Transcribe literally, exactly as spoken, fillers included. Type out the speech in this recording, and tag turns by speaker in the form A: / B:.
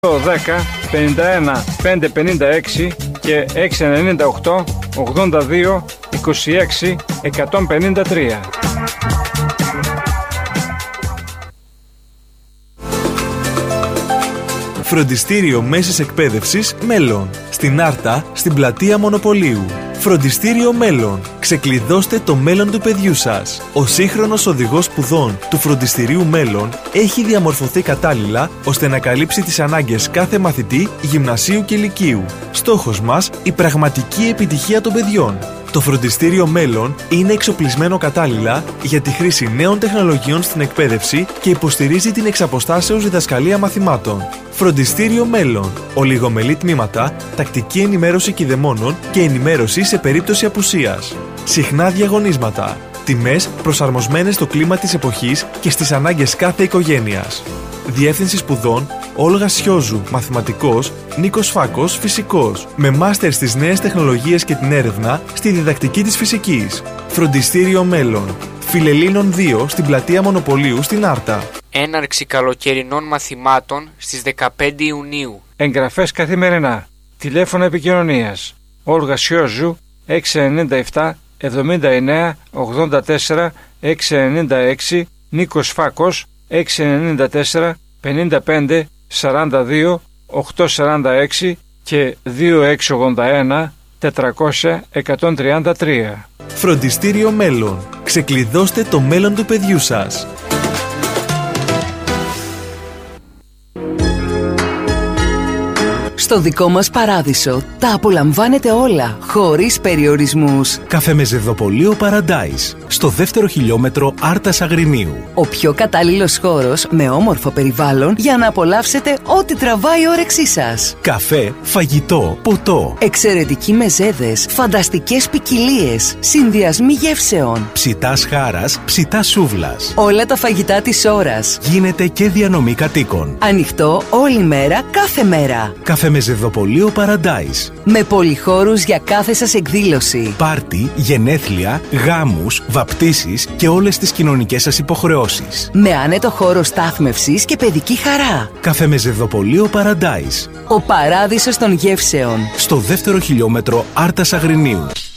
A: δέκα πενήντα ένα πεντακόσια πενήντα έξι και έξι εννιά οκτώ ογδόντα δύο είκοσι έξι εκατόν πενήντα τρία.
B: Φροντιστήριο Μέσης Εκπαίδευσης Μέλλον. Στην Άρτα, στην πλατεία Μονοπωλίου. Φροντιστήριο Μέλλον. Ξεκλειδώστε το μέλλον του παιδιού σας. Ο σύγχρονος οδηγός σπουδών του Φροντιστηρίου Μέλλον έχει διαμορφωθεί κατάλληλα ώστε να καλύψει τις ανάγκες κάθε μαθητή γυμνασίου και λυκείου. Στόχος μας, η πραγματική επιτυχία των παιδιών. Το Φροντιστήριο Μέλλον είναι εξοπλισμένο κατάλληλα για τη χρήση νέων τεχνολογιών στην εκπαίδευση και υποστηρίζει την εξαποστάσεως διδασκαλία μαθημάτων. Φροντιστήριο Μέλλον. Ολιγομελή τμήματα, τακτική ενημέρωση κηδεμόνων και ενημέρωση σε περίπτωση απουσίας. Συχνά διαγωνίσματα. Τιμές προσαρμοσμένες στο κλίμα της εποχής και στις ανάγκες κάθε οικογένειας. Διεύθυνση σπουδών Όλγα Σιόζου, μαθηματικός, Νίκος Φάκος, φυσικός, με μάστερ στις νέες τεχνολογίες και την έρευνα στη διδακτική της φυσικής. Φροντιστήριο Μέλλον. Φιλελλήνων δύο στην πλατεία Μονοπωλίου στην Άρτα.
C: Έναρξη καλοκαιρινών μαθημάτων στις δεκαπέντε Ιουνίου.
A: Εγγραφές καθημερινά. Τηλέφωνο επικοινωνίας Όλγα Σιόζου έξι εννιά επτά εβδομήντα εννέα ογδόντα τέσσερα έξι εννιά έξι, Νίκος Φάκος έξι εννιά τέσσερα πενήντα πέντε σαράντα δύο οκτακόσια σαράντα έξι και δύο έξι ογδόντα ένα τετρακόσια εκατόν τριάντα τρία.
B: Φροντιστήριο Μέλλον. Ξεκλειδώστε το μέλλον του παιδιού σας.
D: Στο δικό μας παράδεισο τα απολαμβάνετε όλα, χωρίς περιορισμούς.
E: Καφεμεζεδοπωλείο Paradise, στο δεύτερο χιλιόμετρο Άρτας Αγρινίου.
D: Ο πιο κατάλληλος χώρος με όμορφο περιβάλλον για να απολαύσετε ό,τι τραβάει η όρεξή σας.
E: Καφέ, φαγητό, ποτό.
D: Εξαιρετικοί μεζέδες, φανταστικές ποικιλίες, συνδυασμοί γεύσεων.
E: Ψητάς χάρας, ψητάς σούβλας.
D: Όλα τα φαγητά της ώρας.
E: Γίνεται και διανομή κατοίκων.
D: Ανοιχτό όλη μέρα, κάθε μέρα.
E: Καφεμεζεδοπωλείο Paradise.
D: Με πολυχώρους για κάθε σας εκδήλωση.
E: Πάρτι, γενέθλια, γάμους, βαπτίσεις και όλες τις κοινωνικές σας υποχρεώσεις.
D: Με άνετο χώρο στάθμευσης και παιδική χαρά.
E: Καφεμεζεδοπωλείο Paradise.
D: Ο παράδεισος των γεύσεων.
E: Στο δεύτερο χιλιόμετρο Άρτας Αγρινίου.